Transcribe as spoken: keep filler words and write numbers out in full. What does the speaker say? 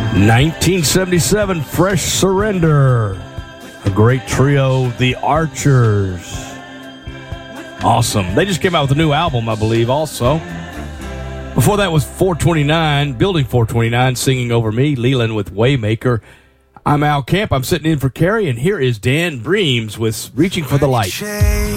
nineteen seventy-seven, Fresh Surrender. A great trio, The Archers. Awesome. They just came out with a new album, I believe, also. Before that was four twenty-nine, Building four twenty-nine, Singing Over Me, Leland with Waymaker. I'm Al Camp. I'm sitting in for Carrie, and here is Dan Breams with Reaching for the Light.